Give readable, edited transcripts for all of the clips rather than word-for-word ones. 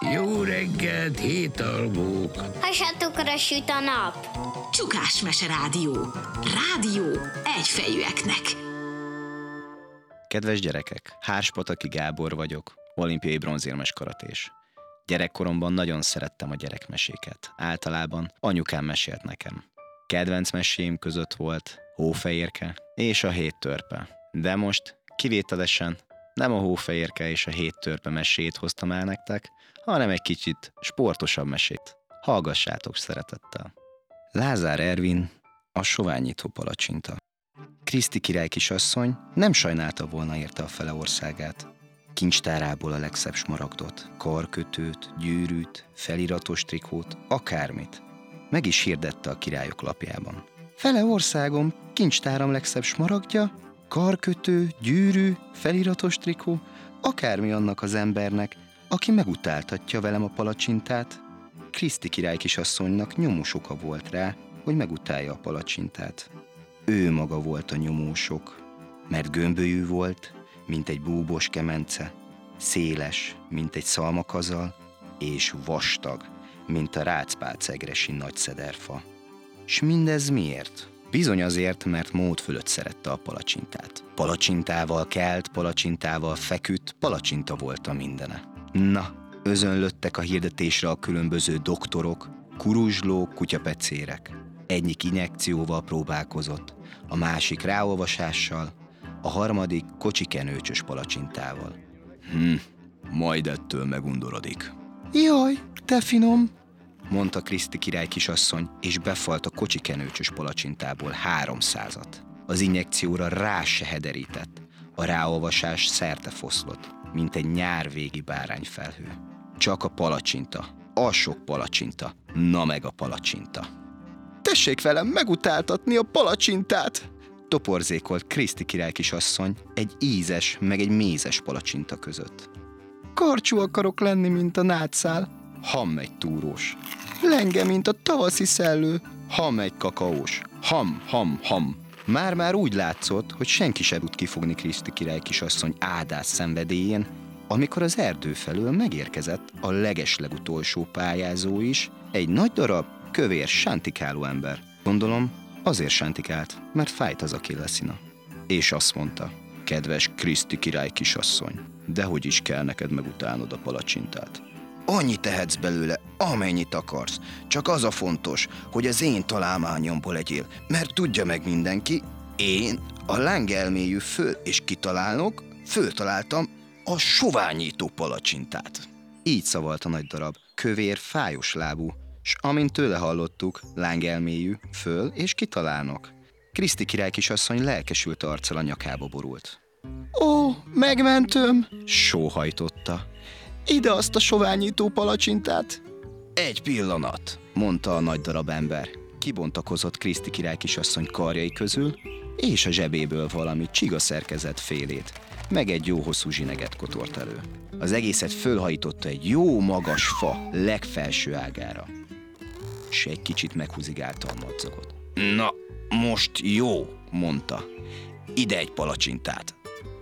Jó reggelt, hétalgók! Hasadtukra süt a nap. Csukás Mese Rádió. Rádió egyfejűeknek. Kedves gyerekek, Hárspataki Gábor vagyok, olimpiai bronzérmes karatés. Gyerekkoromban nagyon szerettem a gyerekmeséket. Általában anyukám mesélt nekem. Kedvenc meséim között volt Hófehérke és a 7 törpe. De most kivételesen nem a Hófehérke és a 7 törpe mesét hoztam el nektek, hanem egy kicsit sportosabb mesét. Hallgassátok szeretettel. Lázár Ervin, a soványító palacsinta. Kriszti király kisasszony nem sajnálta volna érte a fele országát. Kincstárából a legszebb smaragdot, karkötőt, gyűrűt, feliratos trikót, akármit. Meg is hirdette a királyok lapjában. Fele országom, kincstáram legszebb smaragdja, karkötő, gyűrű, feliratos trikó, akármi annak az embernek, aki megutáltatja velem a palacsintát. Kriszti király kisasszonynak nyomós oka volt rá, hogy megutálja a palacsintát. Ő maga volt a nyomósok, mert gömbölyű volt, mint egy búbos kemence, széles, mint egy szalmakazal, és vastag, mint a rácpálcegresi nagyszederfa. S mindez miért? Bizony azért, mert mód fölött szerette a palacsintát. Palacsintával kelt, palacsintával feküdt, palacsinta volt a mindene. Na, özönlöttek a hirdetésre a különböző doktorok, kuruzslók, kutyapecérek. Egyik injekcióval próbálkozott, a másik ráolvasással, a harmadik kocsikenőcsös palacsintával. Majd ettől megundorodik. Jaj, te finom, mondta Kriszti király kisasszony, és befalt a kocsikenőcsös palacsintából 300-at. Az injekcióra rá se hederített, a ráolvasás szerte foszlott, mint egy nyárvégi bárányfelhő. Csak a palacsinta, a sok palacsinta, na meg a palacsinta. Tessék velem megutáltatni a palacsintát! Toporzékolt Kriszti király kisasszony egy ízes, meg egy mézes palacsinta között. Karcsú akarok lenni, mint a nátszál, ham egy túrós. Lenge, mint a tavaszi szellő, ham egy kakaós. Ham, ham, ham. Már-már úgy látszott, hogy senki se tud kifogni Kriszti király kisasszony áldás szenvedélyén, amikor az erdő felől megérkezett a legeslegutolsó pályázó is, egy nagy darab, kövér, sántikáló ember. Gondolom, azért sántikált, mert fájt az akilleszina. És azt mondta, kedves Kriszti király kisasszony, dehogy is kell neked megutálnod a palacsintát. Annyit tehetsz belőle, amennyit akarsz, csak az a fontos, hogy az én találmányomból legyél, mert tudja meg mindenki, én, a lángelméjű föl és kitalálnok, föltaláltam a soványító palacsintát. Így szavalt a nagy darab, kövér, fájos lábú, s amint tőle hallottuk, lángelméjű, föl és kitalálnok. Kriszti király kisasszony lelkesült arccal a nyakába borult. Ó, megmentőm! Sóhajtotta. Ide azt a soványító palacsintát! Egy pillanat, mondta a nagy darab ember. Kibontakozott Kriszti király kisasszony karjai közül, és a zsebéből valami csigaszerkezett félét, meg egy jó hosszú zsineget kotort elő. Az egészet fölhajtotta egy jó magas fa legfelső ágára. S egy kicsit meghúzigálta a madzagot. Na, most jó, mondta. Ide egy palacsintát.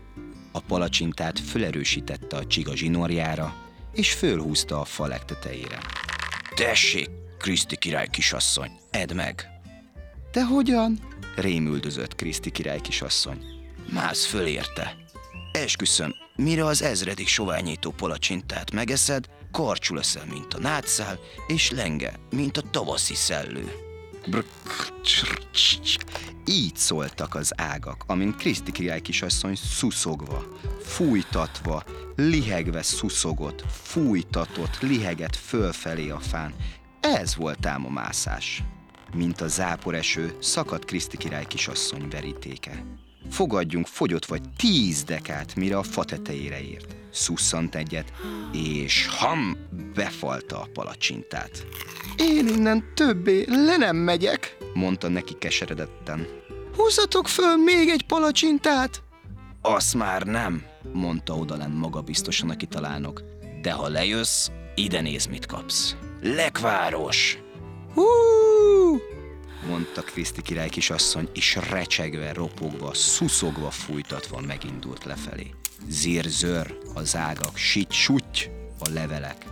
A palacsintát fölerősítette a csiga zsinórjára, és fölhúzta a fa legtetejére. Tessék, Kriszti király kisasszony, edd meg! De hogyan? Rémüldözött Kriszti király kisasszony. Mász föl érte. Esküszöm, mire az ezredik soványító palacsintát megeszed, karcsú leszel, mint a nátszál, és lenge, mint a tavaszi szellő. Így szóltak az ágak, amint Kriszti király kisasszony szuszogva, fújtatva, lihegve szuszogott, fújtatott, lihegett fölfelé a fán. Ez volt ám a mászás. Mint a záporeső, szakadt Kriszti király kisasszony verítéke. Fogadjunk, fogyott vagy 10 dekát, mire a fa tetejére ért. Szusszant egyet, és ham, befalta a palacsintát. Én innen többé le nem megyek, mondta neki keseredetten. Húzzatok föl még egy palacsintát! Azt már nem, mondta odalent magabiztosan a kitalálnok. De ha lejössz, ide nézd, mit kapsz. Lekváros! Hú! mondta Kriszti király kisasszony, és recsegve, ropogva, szuszogva, fújtatva megindult lefelé. Zír-zör az ágak, sit-sutty a levelek.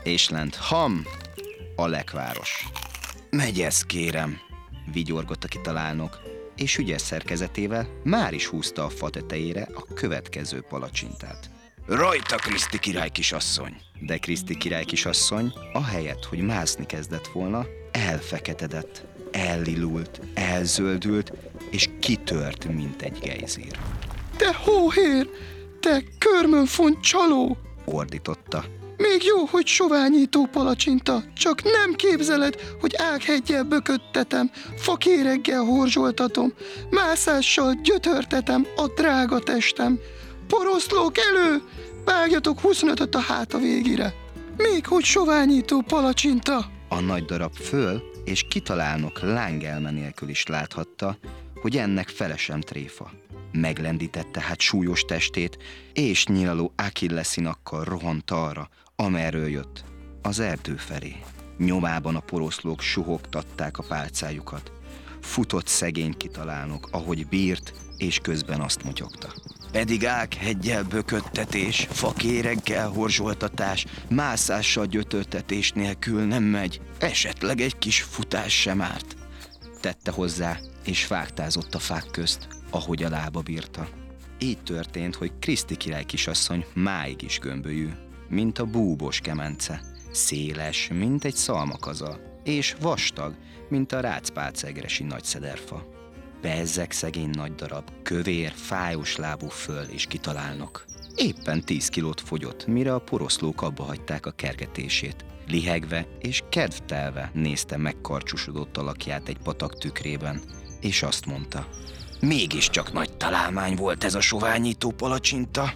És lent a lekváros. Megy ez, kérem, vigyorgott a kitalálnok, és ügyes szerkezetével már is húzta a fa tetejére a következő palacsintát. Rajta, Kriszti király kisasszony! De Kriszti király kisasszony, ahelyett, hogy mászni kezdett volna, elfeketedett, ellilult, elzöldült, és kitört, mint egy gejzír. Te hóhér! Te körmönfont csaló! Ordította. Még jó, hogy soványító palacsinta, csak nem képzeled, hogy ágheggyel bököttetem, fakéreggel horzsoltatom, mászással gyötörtetem a drága testem. Poroszlók elő! Vágjatok 25-öt a háta végére. Még hogy soványító palacsinta! A nagy darab föl, és kitalálnok lángelme nélkül is láthatta, hogy ennek fele sem tréfa. Meglendítette hát súlyos testét, és nyilaló Achilleszinakkal rohant arra, amerről jött, az erdő felé. Nyomában a poroszlók suhogtatták a pálcájukat. Futott szegény kitalálnok, ahogy bírt, és közben azt motyogta. Pedig ágheggyel bököttetés, fakéreggel horzsoltatás, mászással gyötörtetés nélkül nem megy, esetleg egy kis futás sem árt. Tette hozzá, és vágtázott a fák közt, ahogy a lába bírta. Így történt, hogy Kriszti király kisasszony máig is gömbölyű, mint a búbos kemence, széles, mint egy szalmakazal, és vastag, mint a rácpálcegresi nagyszederfa. Bezzeg szegény nagy darab, kövér, fájos lábú föl és kitalálnok. Éppen 10 kilót fogyott, mire a poroszlók abba hagyták a kergetését. Lihegve és kedvtelve nézte megkarcsúsodott alakját egy patak tükrében, és azt mondta: mégiscsak nagy találmány volt ez a soványító palacsinta.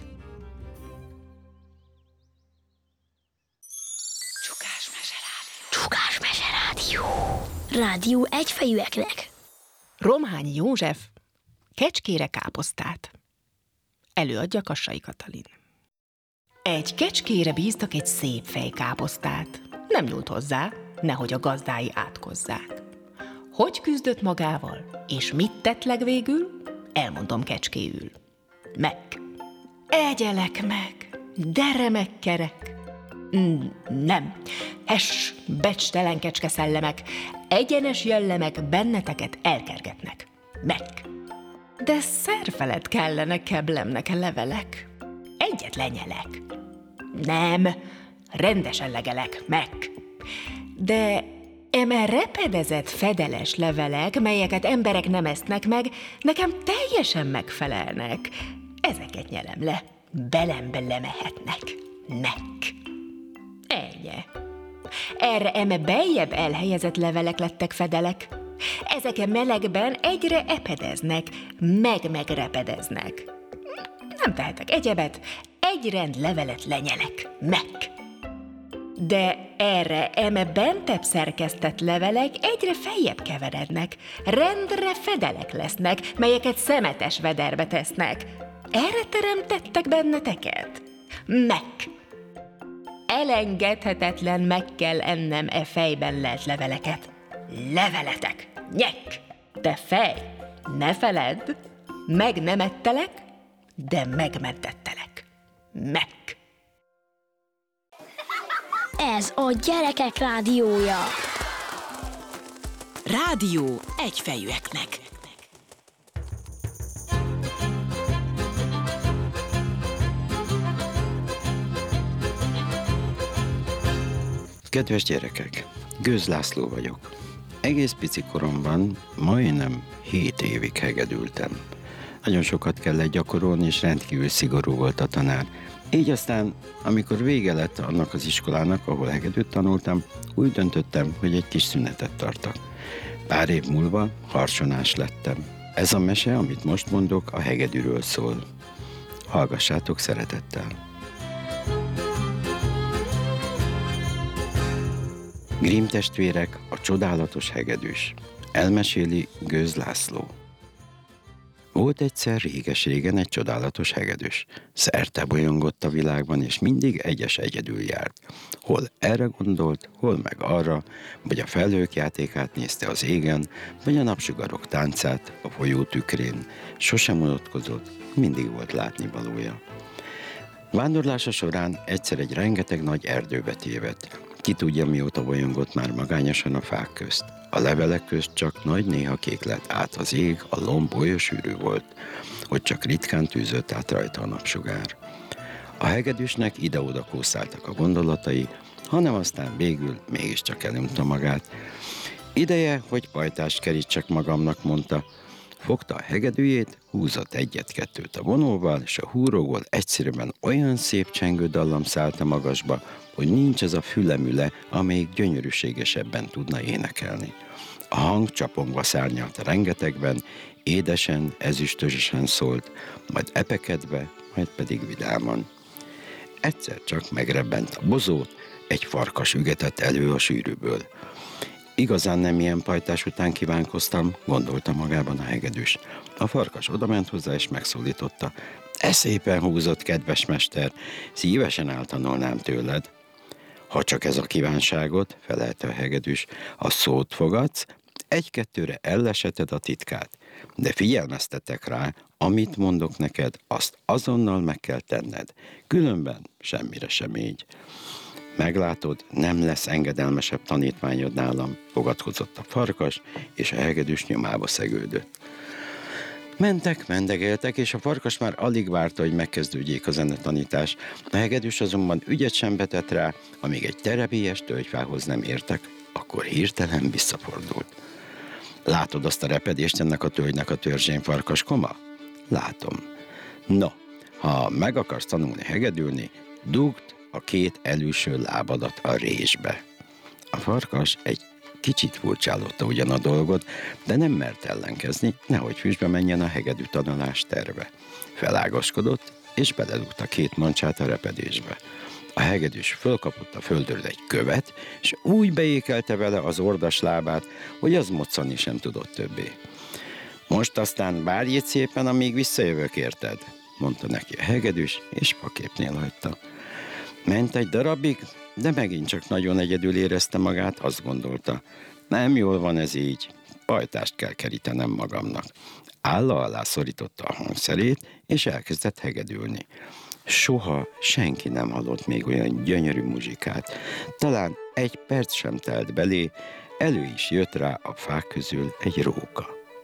Csukás Mese Rádió. Rádió egyfejűeknek. Romhányi József kecskére káposztát. Előadja Kassai Katalin. Egy kecskére bíztak egy szép fejkáposztát. Nem nyúlt hozzá, nehogy a gazdái átkozzák. Hogy küzdött magával, és mit tett legvégül? Elmondom kecskéül. Meg. Egyelek meg, de remek kerek. Nem. Becstelen kecske szellemek, egyenes jellemek benneteket elkergetnek. Meg. De szerfeled kellene keblemnek levelek. Egyet lenyelek. Nem. Rendesen legelek. Meg. De eme repedezett fedeles levelek, melyeket emberek nem esznek meg, nekem teljesen megfelelnek. Ezeket nyelem le. Belembe lemehetnek. Meg. Ennyi. Erre eme beljebb elhelyezett levelek lettek fedelek. Ezek a melegben egyre epedeznek, megrepedeznek. Nem tehetek egyebet, egy rend levelet lenyelek. Meg. De erre eme bentebb szerkesztett levelek egyre feljebb keverednek, rendre fedelek lesznek, melyeket szemetes vederbe tesznek. Erre teremtettek benneteket? Meg. Elengedhetetlen meg kell ennem e fejben lelt leveleket. Leveletek, nyek! De fej, ne feledd, meg nem ettelek, de megmentettelek. Meg! Ez a Gyerekek Rádiója. Rádió egyfejűeknek. Kedves gyerekek, Gőz László vagyok. Egész pici koromban majdnem 7 évig hegedültem. Nagyon sokat kellett gyakorolni, és rendkívül szigorú volt a tanár. Így aztán, amikor vége lett annak az iskolának, ahol hegedűt tanultam, úgy döntöttem, hogy egy kis szünetet tartok. Pár év múlva harsonás lettem. Ez a mese, amit most mondok, a hegedűről szól. Hallgassátok szeretettel! Grimm testvérek, a csodálatos hegedűs. Elmeséli Gőz László. Volt egyszer réges-régen egy csodálatos hegedűs. Szerte bolyongott a világban, és mindig egyedül járt. Hol erre gondolt, hol meg arra, vagy a felhők játékát nézte az égen, vagy a napsugarok táncát a folyó tükrén. Sosem unatkozott, mindig volt látnivalója. Vándorlása során egyszer egy rengeteg nagy erdőbe tévedt. Ki tudja, mióta bolyongott már magányosan a fák közt. A levelek közt csak nagy néha kék lett át az ég, a lomb olyan sűrű volt, hogy csak ritkán tűzött át rajta a napsugár. A hegedűsnek ide-oda kószáltak a gondolatai, hanem aztán végül mégiscsak elunta magát. Ideje, hogy pajtást kerítsek magamnak, mondta. Fogta a hegedűjét, húzott egyet-kettőt a vonóval, és a húróból egyszerűen olyan szép csengő dallam szállt a magasba, hogy nincs az a fülemüle, amelyik gyönyörűségesebben tudna énekelni. A hang csapongva szárnyalt a rengetegben, édesen, ezüstösen szólt, majd epekedve, majd pedig vidáman. Egyszer csak megrebbent a bozót, egy farkas ügetett elő a sűrűből. Igazán nem ilyen pajtás után kívánkoztam, gondolta magában a hegedűs. A farkas odament hozzá és megszólította. Szépen húzott, kedves mester, szívesen eltanulnám tőled. Ha csak ez a kívánságot, felelte a hegedűs, a szót fogadsz, egy-kettőre elleseted a titkát. De figyelmeztetek rá, amit mondok neked, azt azonnal meg kell tenned. Különben semmire sem így. Meglátod, nem lesz engedelmesebb tanítványod nálam, fogadkozott a farkas, és a hegedűs nyomába szegődött. Mentek, mendegéltek, és a farkas már alig várta, hogy megkezdődjék a zenetanítás. A hegedűs azonban ügyet sem vetett rá, amíg egy terebélyes tölgyfához nem értek, akkor hirtelen visszafordult. Látod azt a repedést ennek a tölgynek a törzsén, farkaskoma? Látom. No, ha meg akarsz tanulni hegedülni, dugd a két előső lábadat a résbe. A farkas egy kicsit furcsállotta ugyan a dolgot, de nem mert ellenkezni, nehogy füstbe menjen a hegedű tanulás terve. Felágaskodott, és beledugta két mancsát a repedésbe. A hegedűs fölkapott a földről egy követ, és úgy beékelte vele az ordas lábát, hogy az moccani sem tudott többé. Most aztán várj itt szépen, amíg visszajövök, érted? Mondta neki a hegedűs, és paképnél hagyta. Ment egy darabig, de megint csak nagyon egyedül érezte magát, azt gondolta. Nem jól van ez így, pajtást kell kerítenem magamnak. Álla alá szorította a hangszerét, és elkezdett hegedülni. Soha senki nem hallott még olyan gyönyörű muzsikát. Talán egy perc sem telt belé, elő is jött rá a fák közül egy róka.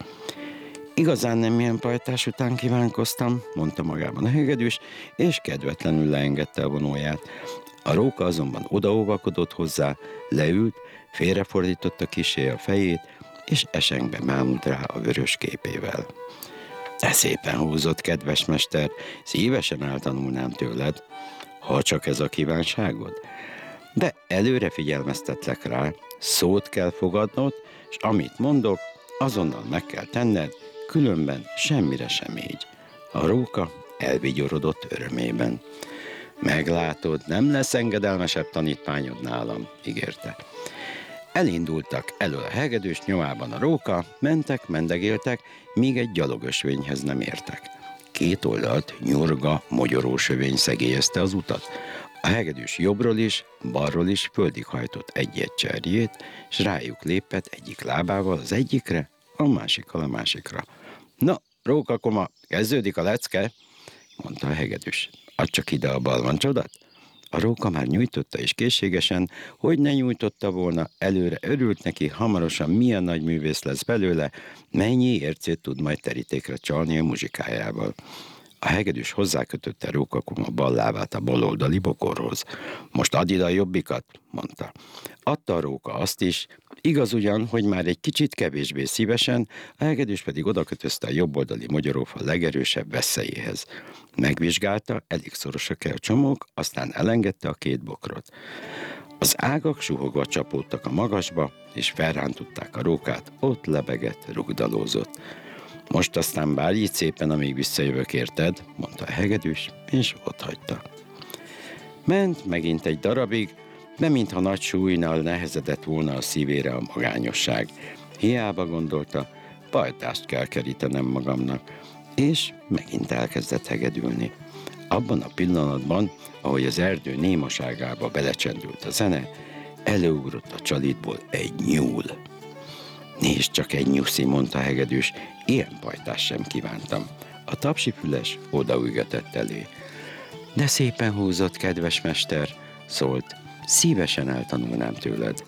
Igazán nem ilyen pajtás után kívánkoztam, mondta magában a hegedűs, és kedvetlenül leengedte a vonóját. A róka azonban odaóvakodott hozzá, leült, félrefordította kissé a fejét, és esengbe mámult rá a vörös képével. De szépen húzott, kedves mester, szívesen eltanulnám tőled, ha csak ez a kívánságod. De előre figyelmeztetlek rá, szót kell fogadnod, és amit mondok, azonnal meg kell tenned, különben semmire sem így. A róka elvigyorodott örömében. Meglátod, nem lesz engedelmesebb tanítványod nálam, ígérte. Elindultak elől a hegedűs, nyomában a róka, mentek, mendegéltek, míg egy gyalogösvényhez nem értek. Két oldalt nyurga, mogyorós övény szegélyezte az utat. A hegedűs jobbról is, balról is földig hajtott egy-egy cserjét, s rájuk lépett egyik lábával az egyikre, a másikkal a másikra. Na, rókakoma, kezdődik a lecke, mondta a hegedűs. Add csak ide a balmancsodat. A róka már nyújtotta is készségesen, hogy ne nyújtotta volna, előre örült neki, hamarosan milyen nagy művész lesz belőle, mennyi ércét tud majd terítékre csalni a muzsikájával. A hegedűs hozzákötötte rókakoma bal lábát a baloldali bokorhoz. Most add ide a jobbikat, mondta. Adta a róka azt is, igaz ugyan, hogy már egy kicsit kevésbé szívesen, a hegedűs pedig odakötözte a jobboldali magyarófa legerősebb veszélyéhez. Megvizsgálta, elég szorosak-e a csomók, aztán elengedte a két bokrot. Az ágak suhogva csapódtak a magasba, és felrántották a rókát, ott lebegett, rugdalózott. Most aztán várj itt szépen, amíg visszajövök, érted? Mondta a hegedűs, és otthagyta. Ment megint egy darabig, de mintha nagy súlynal nehezedett volna a szívére a magányosság. Hiába gondolta, pajtást kell kerítenem magamnak, és megint elkezdett hegedülni. Abban a pillanatban, ahogy az erdő némaságába belecsendült a zene, előugrott a csalitból egy nyúl. Nézd csak, egy nyuszi, mondta a hegedűs, ilyen pajtást sem kívántam. A tapsifüles odaügetett elé. De szépen húzott, kedves mester, szólt. Szívesen eltanulnám tőled.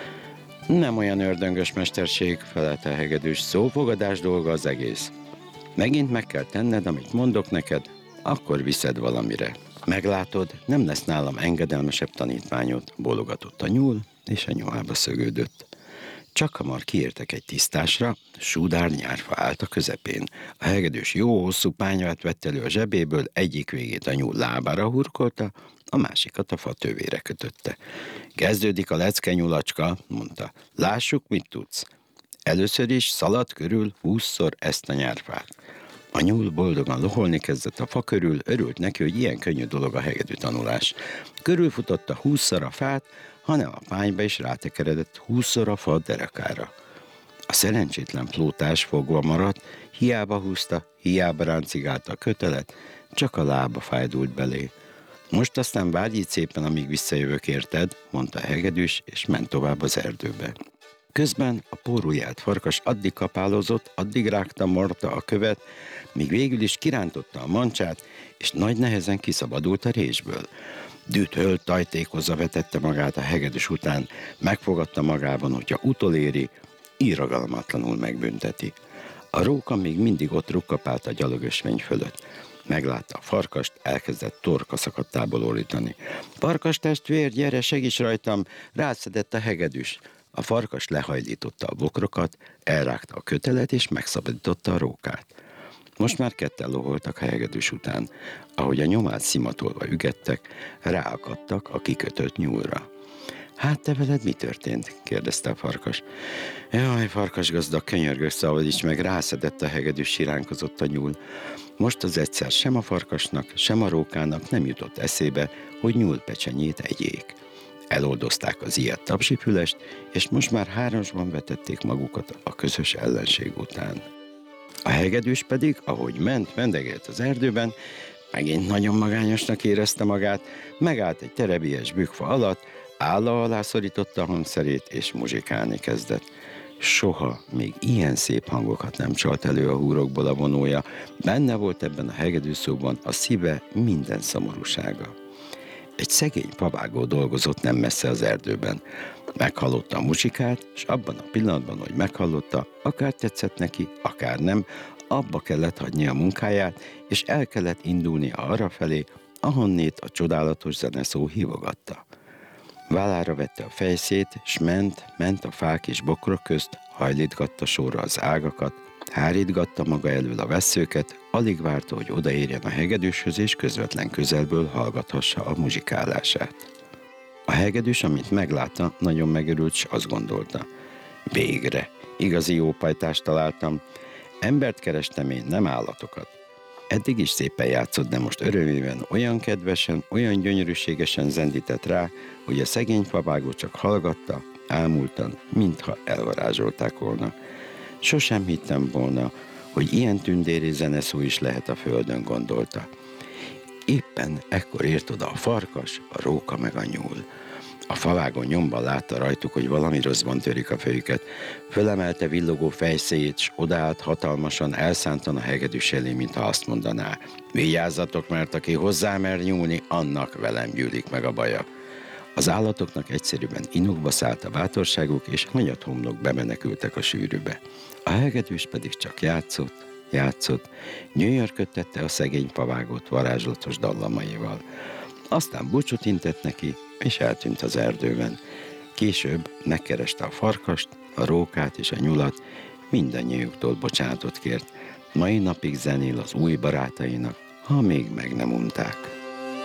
Nem olyan ördöngös mesterség, felelte a hegedűs, szófogadás dolga az egész. Megint meg kell tenned, amit mondok neked, akkor viszed valamire. Meglátod, nem lesz nálam engedelmesebb tanítványod, bólogatott a nyúl, és a nyomába szögődött. Csak hamar kiértek egy tisztásra, súdár nyárfa állt a közepén. A hegedűs jó hosszú pányvát vett elő a zsebéből, egyik végét a nyúl lábára hurkolta, a másikat a fa tövére kötötte. Kezdődik a lecke, nyulacska, mondta. Lássuk, mit tudsz. Először is szaladt körül 20-szor ezt a nyárfát. A nyúl boldogan loholni kezdett a fa körül, örült neki, hogy ilyen könnyű dolog a hegedű tanulás. Körülfutotta 20-szor a fát, hanem a pányba is rátekeredett 20-szor a fa derekára. A szerencsétlen plótás fogva maradt, hiába húzta, hiába ráncigálta a kötelet, csak a lába fájdult belé. Most aztán várj itt szépen, amíg visszajövök, érted, mondta a hegedűs, és ment tovább az erdőbe. Közben a pórujját farkas addig kapálozott, addig rágta, marta a követ, míg végül is kirántotta a mancsát, és nagy nehezen kiszabadult a résből. Dühölt, tajtékozva vetette magát a hegedűs után, megfogadta magában, hogyha utoléri, irgalmatlanul megbünteti. A róka még mindig ott rukkapált a gyalogösvény fölött. Meglátta a farkast, elkezdett torka szakadtából orítani. Farkas testvér, gyere, segíts rajtam, rászedett a hegedűs. A farkas lehajlította a bokrokat, elrágta a kötelet és megszabadította a rókát. Most már ketten loholtak a hegedűs után. Ahogy a nyomát szimatolva ügettek, ráakadtak a kikötött nyúlra. Hát te veled mi történt? kérdezte a farkas. Jaj, farkas gazdag, könyörgök, szabadíts meg, rászedett a hegedűs, siránkozott a nyúl. Most az egyszer sem a farkasnak, sem a rókának nem jutott eszébe, hogy nyúlpecsenyét egyék. Eloldozták az ilyet tapsifülest, és most már hármasban vetették magukat a közös ellenség után. A hegedűs pedig, ahogy ment, mendegélt az erdőben, megint nagyon magányosnak érezte magát, megállt egy terebélyes bükkfa alatt, álla alá szorította a hangszerét, és muzsikálni kezdett. Soha még ilyen szép hangokat nem csalt elő a húrokból a vonója, benne volt ebben a hegedűszóban a szíve minden szomorúsága. Egy szegény pavágó dolgozott nem messze az erdőben. Meghallotta a muzsikát, és abban a pillanatban, hogy meghallotta, akár tetszett neki, akár nem, abba kellett hagyni a munkáját, és el kellett indulnia arrafelé, ahonnét a csodálatos zeneszó hívogatta. Vállára vette a fejszét, s ment a fák és bokrok közt, hajlítgatta sorra az ágakat, hárítgatta maga elől a vesszőket, alig várta, hogy odaérjen a hegedűshöz, és közvetlen közelből hallgathassa a muzsikálását. A hegedűs, amint meglátta, nagyon megörült, s azt gondolta. Végre, igazi jó pajtást találtam. Embert kerestem én, nem állatokat. Eddig is szépen játszott, de most örömében olyan kedvesen, olyan gyönyörűségesen zendített rá, hogy a szegény pavágó csak hallgatta, ámultan, mintha elvarázsolták volna. Sosem hittem volna, hogy ilyen tündéri zeneszó is lehet a földön, gondolta. Éppen ekkor ért oda a farkas, a róka meg a nyúl. A favágó nyomban látta rajtuk, hogy valami rosszban törik a fejüket. Fölemelte villogó fejszéjét, s odaállt hatalmasan, elszántan a hegedűs elé, mintha azt mondaná. Vigyázzatok, mert aki hozzá mer nyúlni, annak velem gyűlik meg a baja. Az állatoknak egyszerűen inukba szállt a bátorságuk, és hanyathomlok bemenekültek a sűrűbe. A hegedűs pedig csak játszott, nyűjörködtette a szegény pavágót varázslatos dallamaival. Aztán búcsút intett neki, és eltűnt az erdőben. Később megkereste a farkast, a rókát és a nyulat, mindannyiuktól bocsánatot kért. Mai napig zenél az új barátainak, ha még meg nem unták.